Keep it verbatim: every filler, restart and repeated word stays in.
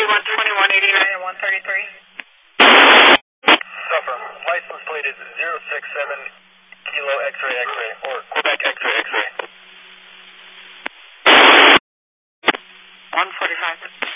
one twenty-one eighty-nine and one thirty-three. Suffer. License plate is zero six seven Kilo X-ray X-ray, or Quebec X-ray X-ray. one forty-five.